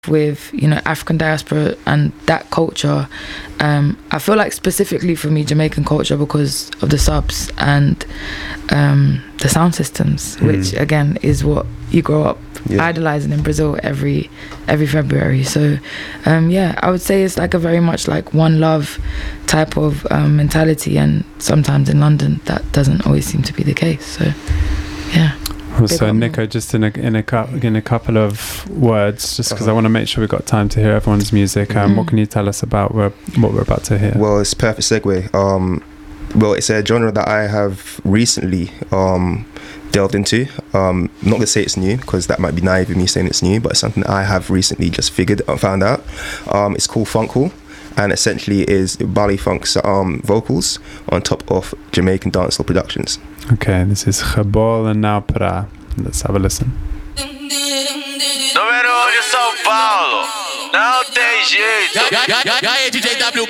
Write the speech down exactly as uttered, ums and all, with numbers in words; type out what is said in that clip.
with, you know, African diaspora and that culture. um I feel like specifically for me, Jamaican culture, because of the subs and um the sound systems, mm. which again is what you grow up yeah. idolizing in Brazil every every February. So um yeah, I would say it's like a very much like one love type of um, mentality, and sometimes in London that doesn't always seem to be the case. So yeah. So Nico, just in a in a, in a couple of words, just because uh-huh. I want to make sure we've got time to hear everyone's music. Um, mm. What can you tell us about what we're about to hear? Well, it's a perfect segue. Um, well, it's a genre that I have recently um, delved into. Um, not to say it's new, because that might be naive of me saying it's new, but it's something I have recently just figured and found out. Um, it's called Funkhall, and essentially is Bali Funk's um, vocals on top of Jamaican dancehall productions. Okay, this is Chabol and Now Pra. Let's have a listen. Número um de São Paulo, não tem jeito. E aí, D J W,